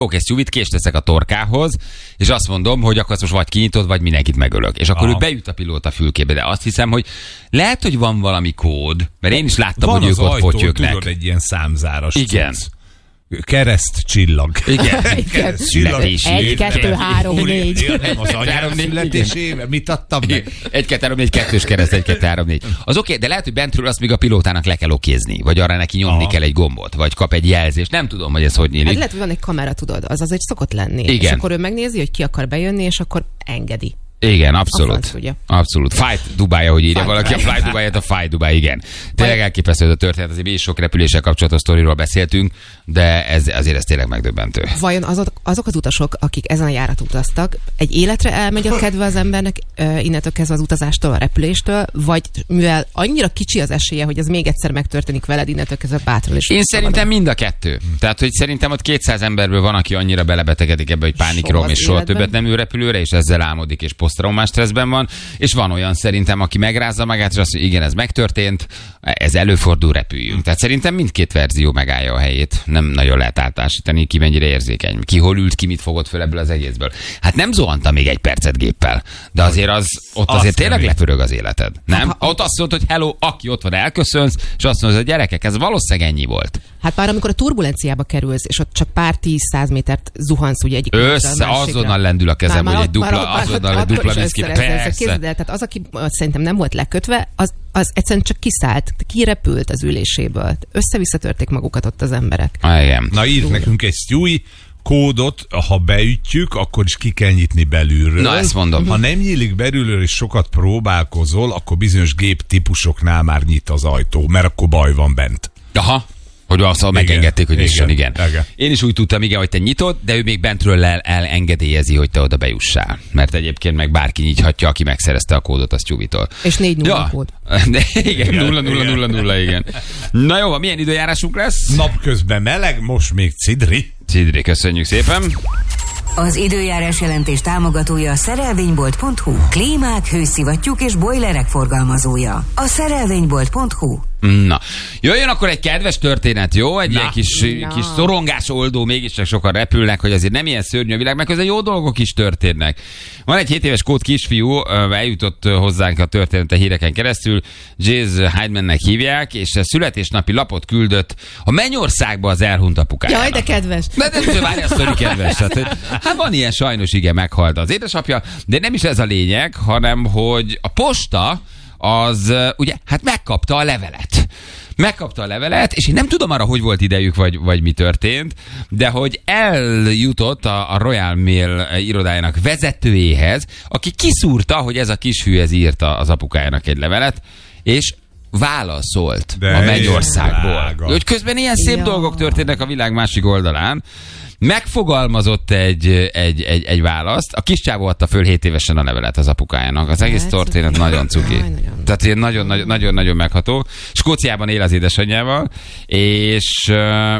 oké, Szjuvit kést teszek a torkához, és azt mondom, hogy akkor most vagy kinyitod, vagy mindenkit megölök. És akkor ő bejut a pilóta fülkébe, de azt hiszem, hogy lehet, hogy van valami kód, mert én is láttam, van hogy ők ott potyöknek. Tudod, egy ilyen számzáras. Igen. Cucc. Kereszt, csillag. Igen. Kereszt, csillag. 1, 2, 3, 4. Nem az anyám születésével. Mit adtam meg? 1, 2, 3, 4, 2-s kereszt, 1, 2, 3, 4. Az oké, de lehet, hogy bentről azt még a pilótának le kell okézni, vagy arra neki nyomni kell egy gombot, vagy kap egy jelzést. Nem tudom, hogy ez hogy nyílik. Hát lehet, hogy van egy kamera, tudod, az azért szokott lenni. Igen. És akkor ő megnézi, hogy ki akar bejönni, és akkor engedi. Igen, abszolút. Abszolút. Fight Dubai, ahogy írja valaki. A Fly Dubai-et a Fight Dubai, igen. Tényleg elképesztő ez a történet, azért mi is sok repüléssel kapcsolatos sztoriról beszéltünk, de azért ez tényleg megdöbbentő. Vajon azok az utasok, akik ezen a járaton utaztak, egy életre elmegy a kedve az embernek innentől kezdve az utazástól, a repüléstől, vagy mivel annyira kicsi az esélye, hogy ez még egyszer megtörténik veled, innentől kezdve bátran is. Én szerintem mind a kettő. Tehát, hogy szerintem ott 200 emberből van, aki annyira belebetegedik ebbe, hogy pánikrom, és soha többet nem ül repülőre, és ezzel álmodik, és posztraumás stresszben van, és van olyan szerintem, aki megrázza magát, és azt mondja, igen, ez megtörtént, ez előfordul, repüljünk. Tehát szerintem mindkét verzió megállja a helyét. Nem nagyon lehet átásítani, ki mennyire érzékeny. Ki hol ült, ki mit fogott föl ebből az egészből. Hát nem zuhantam még egy percet géppel, de azért ott azért tényleg lepörög az életed. Nem? Ott azt mondod, hogy hello, aki ott van, elköszönsz, és azt mondod, hogy gyerekek, ez valószínűleg ennyi volt. Hát már amikor a turbulenciába kerülsz, és ott csak pár 10-100 métert zuhansz, ugye egyik azonnal lendül a kezem, hogy egy dupla viszki. Tehát az, aki szerintem nem volt lekötve, az egyszerűen csak kiszállt, kirepült az üléséből. Össze-visszatörték magukat ott az emberek. Igen. Na írt nekünk egy Stewie kódot, ha beütjük, akkor is ki kell nyitni belülről. Na, ezt mondom. Ha nem nyílik belülről, és sokat próbálkozol, akkor bizonyos géptípusoknál már nyit az ajtó, mert akkor baj van bent. Aha. Hogy azt megengedték, hogy nyisson, igen. Igen. Én is úgy tudtam, igen, hogy te nyitod, de ő még bentről elengedélyezi, hogy te oda bejussál. Mert egyébként meg bárki nyithatja, aki megszerezte a kódot a Sztjuvitól. És 4-0 kód. De igen, 0-0-0-0, igen. Na jó, milyen időjárásunk lesz? Napközben meleg, most még cidri. Cidri, köszönjük szépen. Az időjárás jelentés támogatója a szerelvénybolt.hu. Klímák, hőszivattyúk és bojlerek forgalmazója. A szerelvénybolt.hu. Na, jöjjön akkor egy kedves történet, jó? Egy ilyen kis szorongás oldó, mégiscsak sokan repülnek, hogy azért nem ilyen szörnyű a világ, meg közben jó dolgok is történnek. Van egy 7 éves skót kisfiú, eljutott hozzánk a története híreken keresztül, Jez Heidmannek hívják, és a születésnapi lapot küldött a Mennyországba az elhunyt apukájának. Jaj, de kedves! De várj, a sztori kedves. Hát van ilyen, sajnos igen, meghalt az édesapja, de nem is ez a lényeg, hanem hogy a posta az ugye, hát megkapta a levelet. Megkapta a levelet, és én nem tudom arra, hogy volt idejük, vagy mi történt, de hogy eljutott a Royal Mail irodájának vezetőjéhez, aki kiszúrta, hogy ez a kisfiú ez írta az apukájának egy levelet, és válaszolt a Mennyországból. Hogy közben ilyen szép dolgok történnek a világ másik oldalán. Megfogalmazott egy választ. A kis csávó adta föl 7 évesen a levelet az apukájának. Az egész történet nagyon cuki. Tehát ilyen nagyon megható. Skóciában él az édesanyjával, és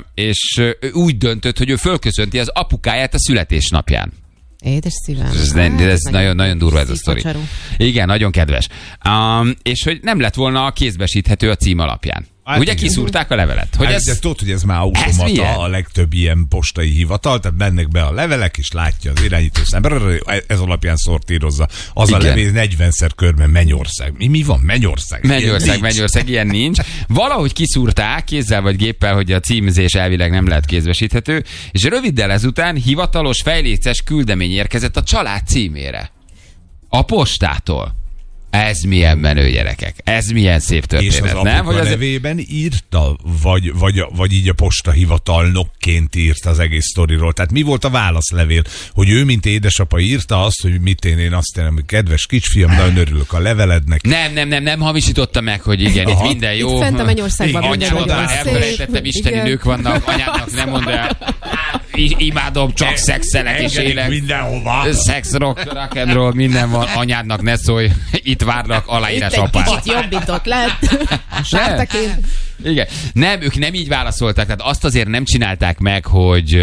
úgy döntött, hogy ő fölköszönti az apukáját a születésnapján. Édes szívem. Ez nagyon durva ez a sztori. Igen, nagyon kedves. És hogy nem lett volna kézbesíthető a cím alapján. Hát ugye igen. Kiszúrták a levelet. Hogy de tudod, hogy ez már automata, a legtöbb ilyen postai hivatal, tehát mennek be a levelek, és látja az irányító szemben, ez alapján szortírozza. Az igen. A levél 40-szer körben Mennyország. Mi van? Mennyország, ilyen nincs. Valahogy kiszúrták kézzel vagy géppel, hogy a címzés elvileg nem lehet kézbesíthető, és röviddel ezután hivatalos fejléces küldemény érkezett a család címére. A postától. Ez milyen menő, gyerekek. Ez milyen szép történet. És az apuka nevében írta, vagy így a postahivatalnokként írt az egész sztoriról. Tehát mi volt a válaszlevél? Hogy ő, mint édesapa írta azt, hogy mit én azt mondom, kedves kisfiam, nagyon örülök a levelednek. Nem hamisította meg, hogy igen, itt minden jó. Itt fent a Mennyországban minden nagyon szép. Elfelejtettem, isteni nők vannak, anyádnak nem mondd el. Imádom, csak szexelek és élek. Mindenhova. Sex, rock and roll, minden van. Anyádnak ne szólj. Itt várnak aláírás apát. Kicsit jobbított lett. Sártaként. Igen. Nem, ők nem így válaszoltak, tehát azt azért nem csinálták meg, hogy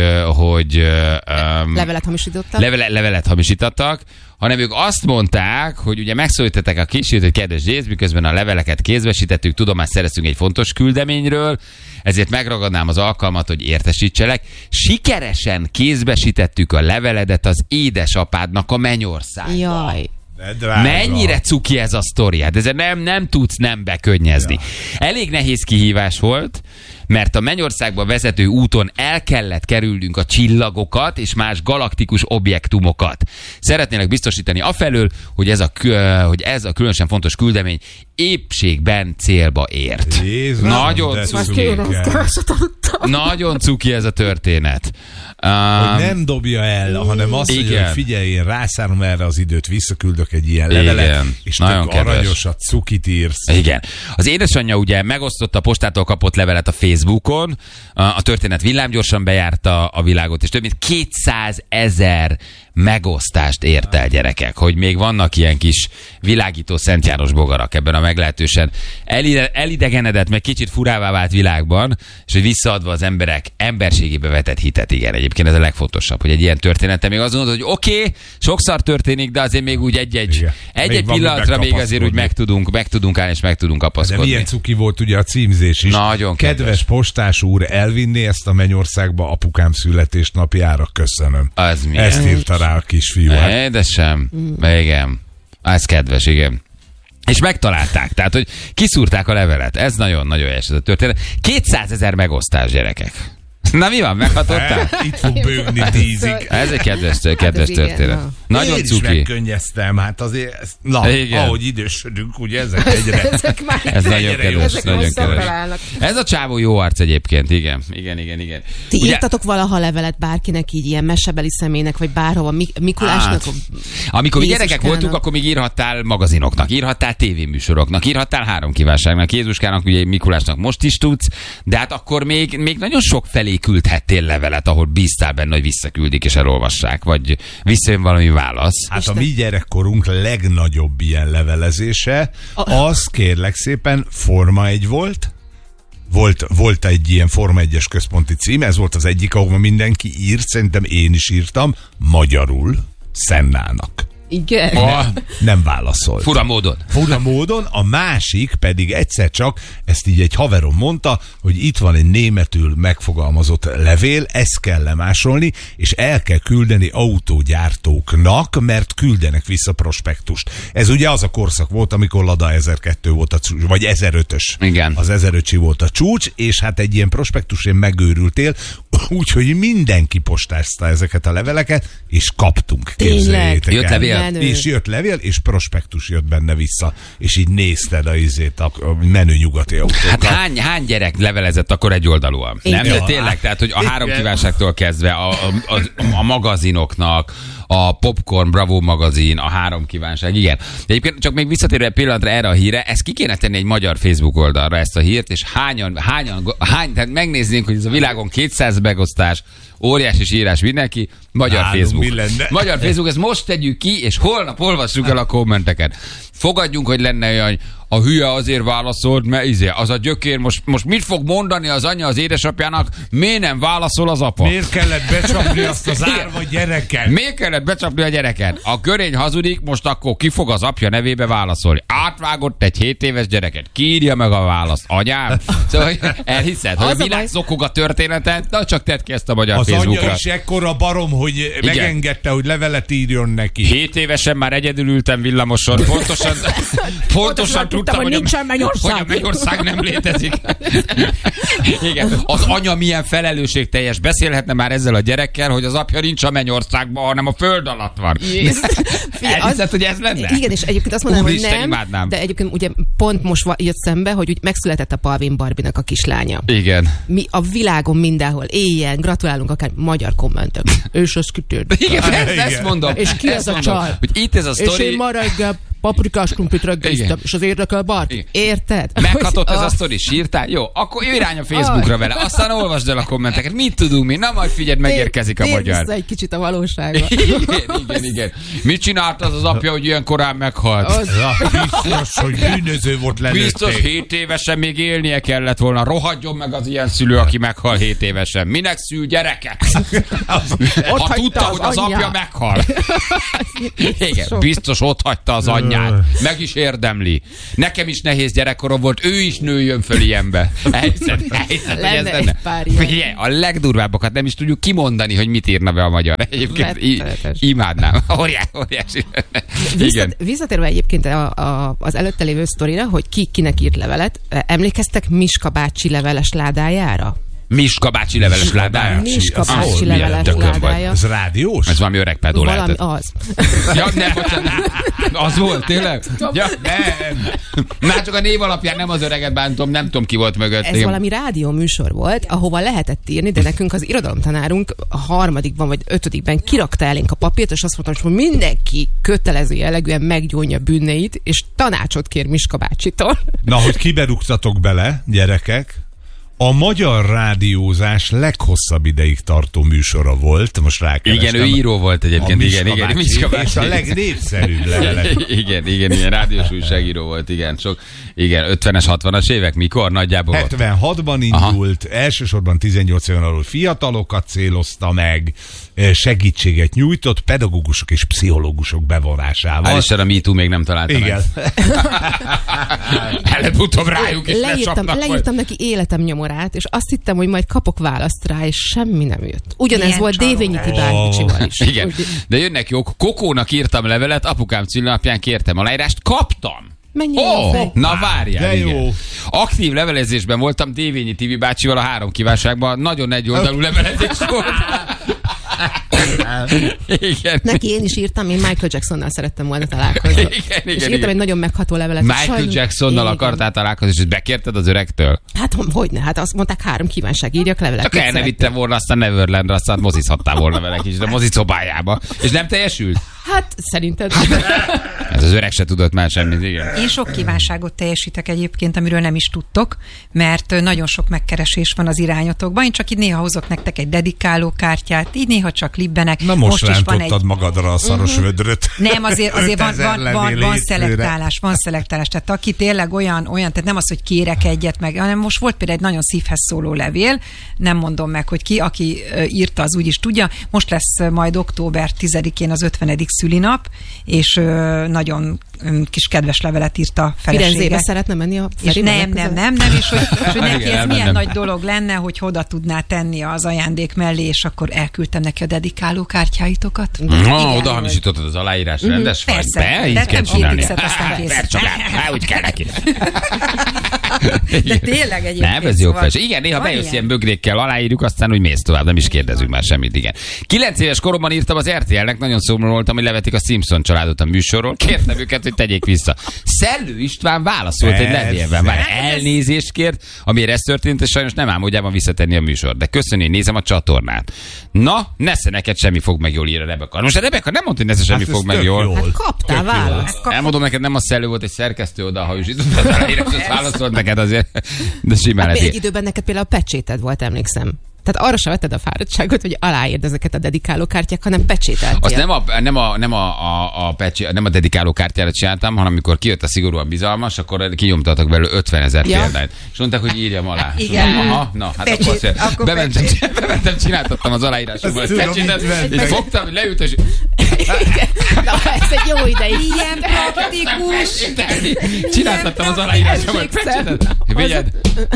levelet hamisítottak. Levelet hamisítottak, hanem ők azt mondták, hogy ugye megszólították a kísérőt, hogy kedves James, miközben a leveleket kézbesítettük, tudomást szereztünk egy fontos küldeményről, ezért megragadnám az alkalmat, hogy értesítselek. Sikeresen kézbesítettük a leveledet az édesapádnak a mennyországba. Jaj. Mennyire cuki ez a sztori? Hát ezzel nem tudsz nem bekönyezni. Ja. Elég nehéz kihívás volt, mert a mennyországba vezető úton el kellett kerülnünk a csillagokat és más galaktikus objektumokat. Szeretnélek biztosítani afelől, hogy ez a különösen fontos küldemény épségben célba ért. Jézus, nagyon cuki. Nagyon cuki ez a történet. Hogy nem dobja el, hanem azt mondja, hogy figyelj, én rászállom erre az időt, visszaküldök egy ilyen levelet, és tök aranyosat, cukit írsz. Igen. Az édesanyja ugye megosztotta a postától kapott levelet a Facebookon, a történet villámgyorsan bejárta a világot, és több mint 200 000 megosztást ért el, gyerekek, hogy még vannak ilyen kis világító Szent János bogarak ebben a meglehetősen elidegenedett, meg kicsit furává vált világban, és hogy visszaadva az emberek emberségébe vetett hitet. Igen, egyébként ez a legfontosabb, hogy egy ilyen története még azt mondod, hogy oké, sokszor történik, de azért még úgy egy-egy pillanatra még azért úgy meg tudunk állni, és meg tudunk kapaszkodni. De milyen cuki volt ugye a címzés is. Nagyon kedves postás úr, elvinné ezt a mennyországba apukám születésnapjára, köszönöm. Ezt írta rá a kisfiú. Édesem, igen. Ez kedves, igen. És megtalálták, tehát, hogy kiszúrták a levelet. Ez nagyon-nagyon helyes ez a történet. 200 000 megosztás, gyerekek. Na mi van, meghatották? Itt fog bőgni 10-ig. Ez egy kedves történet. Nagyon én cuki. Én is megkönnyeztem, hát azért, ahogy idősödünk, ugye ezek egyre. Ez nagyon kedves, nagyon kedves. Ez a csávó jó arc egyébként, igen. Ti írtatok valaha levelet bárkinek, így ilyen mesebeli személynek, vagy bárhova, Mikulásnak? Amikor mi gyerekek voltunk, akkor még írhattál magazinoknak, írhattál tévéműsoroknak, írhattál Három kívánságnak, Jézuskának, ugye Mikulásnak most is tudsz, de hát akkor még nagyon sok felé küldhettél levelet, ahol bíztál benne, hogy visszaküldik és elolvassák, vagy visszajön valami válasz. Hát a mi gyerekkorunk legnagyobb ilyen levelezése, az kérlek szépen Forma 1 volt. Volt egy ilyen Forma 1-es központi cím, ez volt az egyik, ahol mindenki írt, szerintem én is írtam, magyarul Szennának. Igen. Nem válaszolt. Fura módon, a másik pedig egyszer csak, ezt így egy haverom mondta, hogy itt van egy németül megfogalmazott levél, ezt kell lemásolni, és el kell küldeni autógyártóknak, mert küldenek vissza prospektust. Ez ugye az a korszak volt, amikor Lada 1002 volt a csúcs, vagy 1005-ös. Igen. Az 1005-si volt a csúcs, és hát egy ilyen prospektusén megőrültél, úgyhogy mindenki postázta ezeket a leveleket, és kaptunk. Képzeljétek el. Jött levél? És jött levél, és prospektus jött benne vissza. És így nézted a menő nyugati autókat. Hát hány gyerek levelezett akkor egy oldalúan? Nem? Ja, tényleg, tehát, hogy a Három kívánságtól kezdve a magazinoknak, a Popcorn, Bravo magazin, a Három kívánság, igen. De egyébként csak még visszatérve egy pillanatra erre a híre, ezt ki kéne tenni egy magyar Facebook oldalra, ezt a hírt, és tehát megnéznénk, hogy ez a világon 200 megosztás, óriási írás mindenki, magyar Facebook. Magyar Facebook, ezt most tegyük ki, és holnap olvassuk el a kommenteket. Fogadjunk, hogy lenne olyan, a hülye azért válaszolt, mert az a gyökér most mit fog mondani az anyja az édesapjának, miért nem válaszol az apa? Miért kellett becsapni azt az árva gyereket? Miért kellett becsapni a gyereket? A görény hazudik, most akkor ki fog az apja nevébe válaszolni? Átvágott egy 7 éves gyereket, kiírja meg a választ, anyám? Szóval elhiszed, hogy a világ zokog a történetet, de csak tedd ki ezt a magyar az Facebookra. Az anyja is ekkora barom, hogy megengedte, hogy levelet írjon neki. 7 évesen már egyedül ültem villamoson, pontosan tudtam, hogy nincsen Mennyország. Hogy a Mennyország nem létezik. Igen. Az anya milyen felelősségteljes. Beszélhetne már ezzel a gyerekkel, hogy az apja nincs a Mennyországban, hanem a föld alatt van. Elhiszed, hogy ez lenne? Igen, és egyébként azt mondanám, hogy nem, imádnám. De egyébként ugye pont most jött szembe, hogy úgy megszületett a Palvin Barbinak a kislánya. Igen. Mi a világon mindenhol, éjjel, gratulálunk akár magyar kommentek. És az kitört. Igen, ezt mondom. És ki ez a csal? Hogy itt ez a sztori. És én ma reggel paprikás krumplit reggeliztem, és az érdekel bárki. Igen. Érted? Meghatott ez a sztori, sírtál? Jó, akkor jöjj irány a Facebookra vele, aztán olvasd el a kommenteket. Mit tudunk mi? Na majd figyeld, megérkezik a magyar. Vissza egy kicsit a valóságba. Igen. Mit csinált az apja, hogy ilyen korán meghalt? Biztos, hogy bűnöző volt lelőtték. Biztos 7 évesen még élnie kellett volna. Rohadjon meg az ilyen szülő, aki meghal 7 évesen. Minek szül gyereket? Ha tudta, hogy az apja meghal. Igen, biztos ott hagyta az anyját. Meg is érdemli. Nekem is nehéz gyerekkorom volt, ő is nőjön föl ilyenbe. Lenne egy pár ilyen. Figyelj, a legdurvábbakat nem is tudjuk kimondani, hogy mit írna be a magyar. Egyébként imádnám. Óriási. Igen. Visszatérve egyébként az előtte lévő sztorira, hogy kinek írt levelet, emlékeztek Miska bácsi leveles ládájára? Miska bácsi leveles ládája? Miska bácsi leveles ládája. Ez rádiós? Ez valami öreg pedó Valami lehetett. az. Ja, nem, bocsánat. Az volt, tényleg? Ja, nem. Már csak a név alapján nem az öreget bántom, nem tudom ki volt mögött. Ez valami rádió műsor volt, ahova lehetett írni, de nekünk az irodalomtanárunk a 3. vagy 5. kirakta elénk a papírt, és azt mondta, hogy mindenki kötelező jellegűen meggyónja bűneit, és tanácsot kér Miska bácsitól. Na, hogy kiberúgtatok bele, gyerekek, a magyar rádiózás leghosszabb ideig tartó műsora volt. Most rákerestem. Igen, ő író volt egyébként. Igen. Miska bácsi. És a legnépszerűbb levelek. Igen, rádiós újságíró volt, igen. 50-es, 60-as évek, mikor nagyjából? 76-ban indult, elsősorban 18 éven alul fiatalokat célozta meg, segítséget nyújtott pedagógusok és pszichológusok bevonásával. Hál' Isten, a MeToo még nem találta Igen. meg. Előbb-utóbb rájuk is leírtam neki életem nyomorát, és azt hittem, hogy majd kapok választ rá, és semmi nem jött. Ugyanez Milyen volt csalódás. Dévényi Tibácsival is. Igen, de jönnek jók. Kokónak írtam levelet, apukám szülinapján kértem aláírást, kaptam! Mennyire Na várjál, de jó. igen. Aktív levelezésben voltam Dévényi Tibi bácsival a 3 kívánságban. Nagyon egyoldalú levelezés volt. Igen. Neki én is írtam, én Michael Jacksonnal szerettem volna találkozni. És írtam egy nagyon megható levelet. Michael Jacksonnal akartál találkozni, és bekérted az öregtől? Hát hogyne, hát azt mondták 3 kívánság, írjak levelet. Csak el ne vittem volna azt a Neverlandre, aztán mozizhattál volna vele kicsit a mozicobájába. És nem teljesült? Hát szerinted. Ez az öreg se tudott már semmit, igen. Én sok kívánságot teljesítek egyébként, amiről nem is tudtok, mert nagyon sok megkeresés van az irányotokban. Én csak így néha hozok nektek egy dedikáló kártyát, így néha csak libbenek. Na most is van rántottad magadra a szaros vödröt. Nem, azért 5000 levél van hétfőre. szelektálás. Tehát aki tényleg olyan, tehát nem az, hogy kérek egyet meg, hanem most volt például egy nagyon szívhez szóló levél, nem mondom meg, hogy ki, aki írta, az úgyis tudja. Most lesz majd október 10-én az 50. szülinap, és nagyon kis kedves levelet írt a felesége. Firenzébe szeretne menni a és Ferivel? nem, és hogy neki ez elmentem. milyen nagy dolog lenne, hogy oda tudná tenni az ajándék mellé, és akkor elküldtem neki a dedikáló kártyáitokat. Oda hamisítottad az aláírás, rendes vagy? Persze, Így de kell nem csinálni. kétikszet, aztán kész. Persze, csak úgy kell neki. De tényleg egyébként. Nem, ez jó szóval felső. Igen, néha van bejössz ilyen. ilyen bögrékkel, aláírjuk, aztán úgy mész tovább, nem is kérdezünk már semmit, igen. 9 éves koromban írtam az RTL-nek, nagyon szomorú voltam, hogy levetik a Simpson családot a műsorról. Kértem őket, hogy tegyék vissza. Szellő István válaszolt egy levélben, már elnézést kért, amiért ez történt, és sajnos nem álmodjában visszatenni a műsor. De köszönni, nézem a csatornát. Na, nesze neked semmi fog meg jól, ír a Rebeka. Most a Rebeka nem mondta, hogy nesze semmi Hát ez fog meg tök jól. Hát kaptál választ. Elmondom neked, nem a Szellő volt, egy szerkesztő oda, ha is itt azt válaszolt neked azért. De simán Hát lehet. egy időben neked például a pecséted volt, emlékszem. Tehát arra sem vetted a fáradtságot, hogy aláírd ezeket a dedikáló kártyák, hanem pecsételtél. Azt nem a dedikáló kártyára csináltam, hanem amikor kijött a szigorúan bizalmas, akkor kinyomtatok belőle 50 000 példányt. És mondták, hogy írjam alá. Igen. Aha, na, hát Pecsét, akkor bementem, csináltattam az aláírásomat. És fogtam, hogy leült, és... Na, ez egy jó ideig. Ilyen praktikus. Csináltattam az aláírásomat. Vigyed,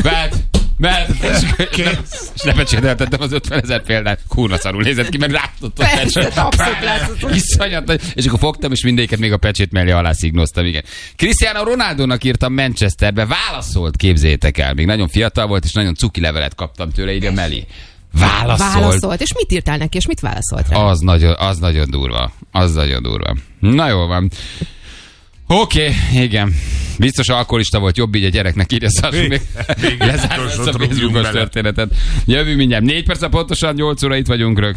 és lepecsételtettem az 50 000 példát. Kurva szarul nézett ki, mert rátott a pecsét. Iszonyat. És akkor fogtam, és mindéket még a pecsét mellé alá szignoztam, igen. Cristiano Ronaldónak írtam Manchesterbe, válaszolt, képzétek el. Még nagyon fiatal volt, és nagyon cuki levelet kaptam tőle, írja Meli. Válaszolt. És mit írtál neki, és mit válaszolt rá? Az nagyon durva. Az nagyon durva. Na jó van. Oké, igen. Biztos alkoholista volt, jobb így a gyereknek, írja Szarsu, még lezárom ezt a Facebookos történetet. Jövünk mindjárt. 4 perc pontosan, 8 óra itt vagyunk rögtön.